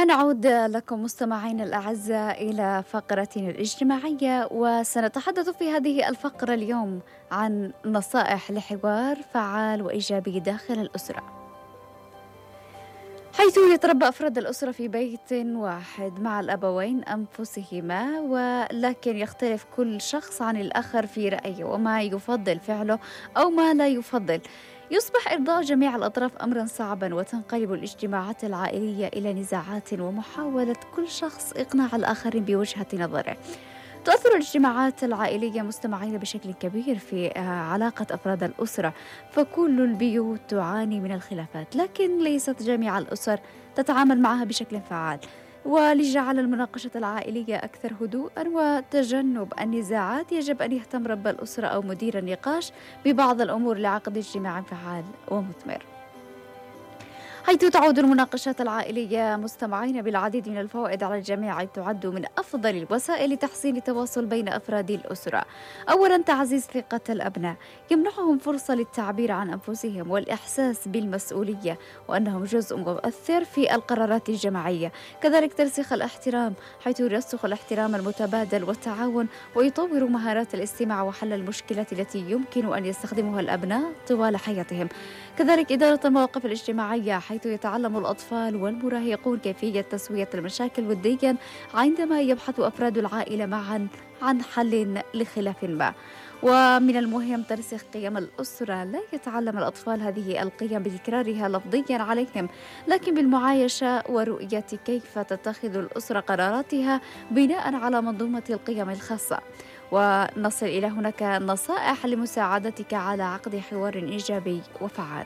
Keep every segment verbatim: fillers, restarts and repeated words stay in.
ونعود لكم مستمعينا الأعزاء إلى فقرتنا الاجتماعية، وسنتحدث في هذه الفقرة اليوم عن نصائح لحوار فعال وإيجابي داخل الأسرة، حيث يتربى أفراد الأسرة في بيت واحد مع الأبوين أنفسهما، ولكن يختلف كل شخص عن الآخر في رأيه وما يفضل فعله أو ما لا يفضل. يصبح إرضاء جميع الأطراف أمرا صعبا، وتنقلب الاجتماعات العائلية إلى نزاعات ومحاولة كل شخص إقناع الآخرين بوجهة نظره. تؤثر الاجتماعات العائلية مستمعين بشكل كبير في آه، علاقة أفراد الأسرة، فكل البيوت تعاني من الخلافات، لكن ليست جميع الأسر تتعامل معها بشكل فعال. ولجعل المناقشة العائلية أكثر هدوءا وتجنب النزاعات، يجب أن يهتم رب الأسرة أو مدير النقاش ببعض الأمور لعقد اجتماع فعال ومثمر، حيث تعود المناقشات العائلية مستمعين بالعديد من الفوائد على الجميع. تعد من أفضل الوسائل لتحسين التواصل بين أفراد الأسرة. أولا، تعزيز ثقة الأبناء، يمنحهم فرصة للتعبير عن أنفسهم والإحساس بالمسؤولية وأنهم جزء مؤثر في القرارات الجماعية. كذلك ترسيخ الاحترام، حيث يرسخ الاحترام المتبادل والتعاون، ويطور مهارات الاستماع وحل المشكلات التي يمكن أن يستخدمها الأبناء طوال حياتهم. كذلك إدارة المواقف الاجتماعية، حيث يتعلم الأطفال والمراهقون كيفية تسوية المشاكل وديا عندما يبحث أفراد العائلة معا عن حل لخلاف ما. ومن المهم ترسيخ قيم الأسرة، لا يتعلم الأطفال هذه القيم بتكرارها لفظيا عليهم، لكن بالمعايشة ورؤية كيف تتخذ الأسرة قراراتها بناء على منظومة القيم الخاصة. ونصل إلى هناك نصائح لمساعدتك على عقد حوار إيجابي وفعال.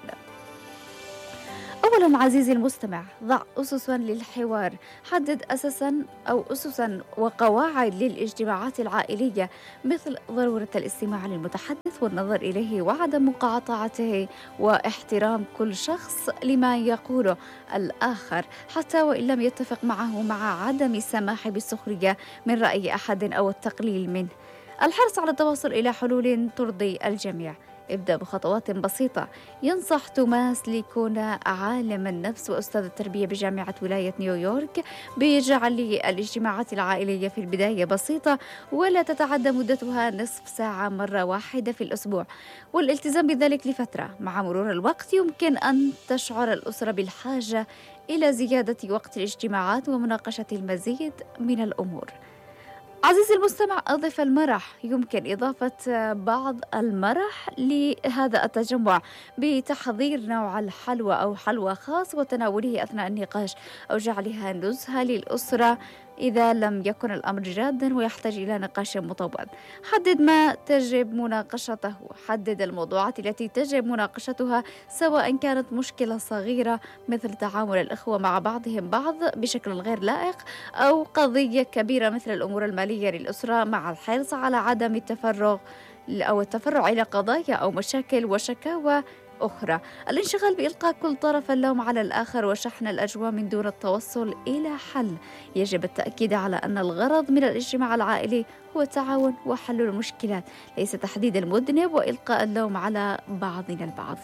أولاً عزيزي المستمع، ضع أسساً للحوار. حدد أسساً أو أسساً وقواعد للاجتماعات العائلية، مثل ضرورة الاستماع للمتحدث والنظر إليه وعدم مقاطعته، واحترام كل شخص لما يقوله الآخر حتى وإن لم يتفق معه، مع عدم السماح بالسخرية من رأي أحد أو التقليل منه. الحرص على التوصل إلى حلول ترضي الجميع. ابدأ بخطوات بسيطة. ينصح توماس ليكون عالم النفس وأستاذ التربية بجامعة ولاية نيويورك بجعل الاجتماعات العائلية في البداية بسيطة، ولا تتعدى مدتها نصف ساعة مرة واحدة في الأسبوع، والالتزام بذلك لفترة. مع مرور الوقت يمكن أن تشعر الأسرة بالحاجة إلى زيادة وقت الاجتماعات ومناقشة المزيد من الأمور. عزيزي المستمع، أضف المرح. يمكن إضافة بعض المرح لهذا التجمع بتحضير نوع الحلوى أو حلوى خاص وتناوله أثناء النقاش، أو جعلها نزهة للأسرة إذا لم يكن الأمر جادا ويحتاج إلى نقاش مطول. حدد ما تجب مناقشته. حدد الموضوعات التي تجب مناقشتها، سواء كانت مشكلة صغيرة مثل تعامل الإخوة مع بعضهم بعض بشكل غير لائق، أو قضية كبيرة مثل الأمور المالية للأسرة، مع الحرص على عدم التفرغ أو التفرع إلى قضايا أو مشاكل وشكاوى أخرى. الانشغال بإلقاء كل طرف اللوم على الآخر وشحن الأجواء من دون التوصل إلى حل. يجب التأكيد على أن الغرض من الاجتماع العائلي هو التعاون وحل المشكلات، ليس تحديد المذنب وإلقاء اللوم على بعضنا البعض.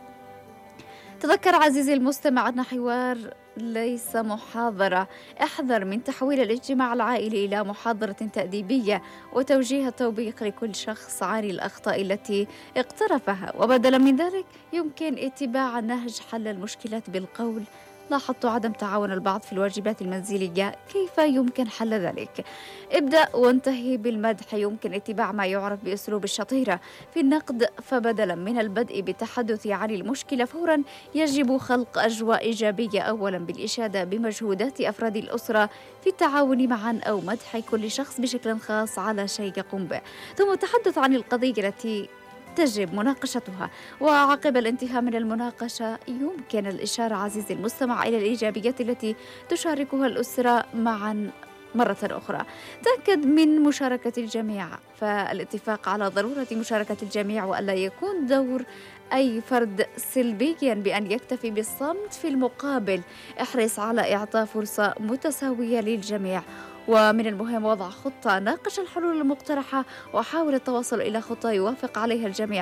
تذكر عزيزي المستمع أن حوار ليس محاضرة. احذر من تحويل الاجتماع العائلي إلى محاضرة تأديبية وتوجيه التوبيخ لكل شخص عن الأخطاء التي اقترفها، وبدلا من ذلك يمكن اتباع نهج حل المشكلات بالقول: لاحظت عدم تعاون البعض في الواجبات المنزلية، كيف يمكن حل ذلك؟ ابدأ وانتهي بالمدح. يمكن اتباع ما يعرف بأسلوب الشطيرة في النقد، فبدلا من البدء بالتحدث عن المشكلة فورا، يجب خلق أجواء إيجابية، أولا بالإشادة بمجهودات أفراد الأسرة في التعاون معا، أو مدح كل شخص بشكل خاص على شيء يقوم به، ثم التحدث عن القضية التي تجب مناقشتها. وعقب الانتهاء من المناقشة يمكن الإشارة عزيزي المستمع إلى الإيجابيات التي تشاركها الأسرة معا مرة أخرى. تأكد من مشاركة الجميع، فالاتفاق على ضرورة مشاركة الجميع وألا يكون دور أي فرد سلبيا بأن يكتفي بالصمت. في المقابل احرص على إعطاء فرصة متساوية للجميع. ومن المهم وضع خطة، ناقش الحلول المقترحة وحاول التوصل إلى خطة يوافق عليها الجميع،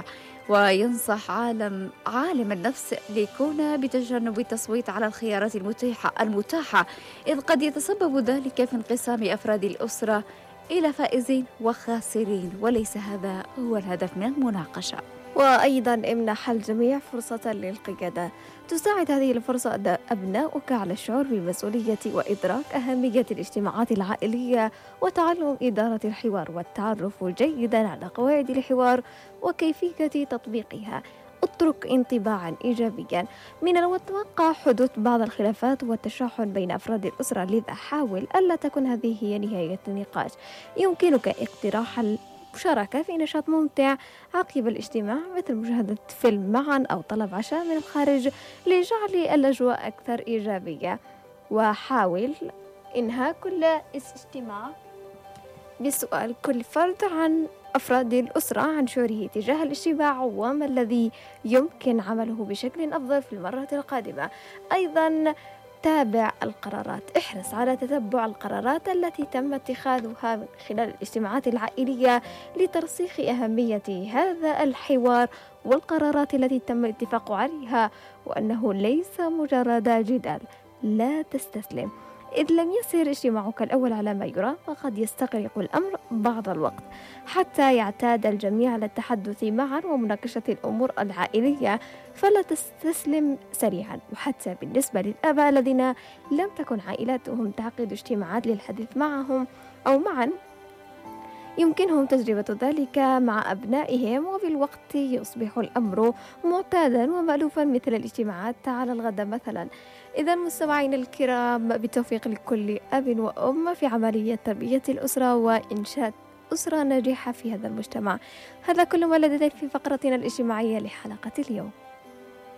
وينصح عالم عالم النفس ليكون بتجنب التصويت على الخيارات المتاحة المتاحة إذ قد يتسبب ذلك في انقسام أفراد الأسرة إلى فائزين وخاسرين، وليس هذا هو الهدف من المناقشة. وأيضا امنح الجميع فرصة للقيادة. تساعد هذه الفرصة أد- أبناؤك على الشعور بالمسؤولية وإدراك أهمية الاجتماعات العائلية وتعلم إدارة الحوار والتعرف جيدا على قواعد الحوار وكيفية تطبيقها. اترك انطباعا إيجابيا. من المتوقع حدوث بعض الخلافات والتشاحن بين أفراد الأسرة، لذا حاول ألا تكن هذه هي نهاية النقاش. يمكنك اقتراح المشاركة في نشاط ممتع عقب الاجتماع، مثل مشاهدة فيلم معا أو طلب عشاء من الخارج لجعل الأجواء أكثر إيجابية. وحاول إنهاء كل اجتماع بسؤال كل فرد عن أفراد الأسرة عن شعوره تجاه الاجتماع وما الذي يمكن عمله بشكل أفضل في المرة القادمة. أيضا تابع القرارات. احرص على تتبع القرارات التي تم اتخاذها من خلال الاجتماعات العائلية لترسيخ أهمية هذا الحوار والقرارات التي تم الاتفاق عليها، وأنه ليس مجرد جدال. لا تستسلم. إذ لم يسر اجتماعك الأول على ما يرام، فقد يستغرق الأمر بعض الوقت حتى يعتاد الجميع على التحدث معا ومناقشة الأمور العائلية، فلا تستسلم سريعا. وحتى بالنسبة للآباء الذين لم تكن عائلاتهم تعقد اجتماعات للحديث معهم أو معا، يمكنهم تجربة ذلك مع أبنائهم، وفي الوقت يصبح الأمر معتادا ومألوفا مثل الاجتماعات على الغداء مثلا. إذا مستمعين الكرام، بالتوفيق لكل أب وأم في عملية تربية الأسرة وإنشاء أسرة ناجحة في هذا المجتمع. هذا كل ما لدينا في فقرتنا الاجتماعية لحلقة اليوم.